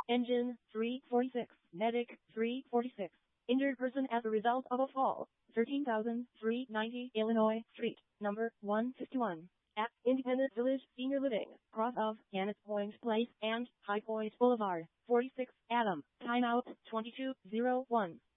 Engine 346. Medic 346. Injured person as a result of a fall. 13,390 Illinois Street, number 151. At Independence Village Senior Living, cross of Gannett Point Place and High Point Boulevard. 46 Adam. Timeout 22:01.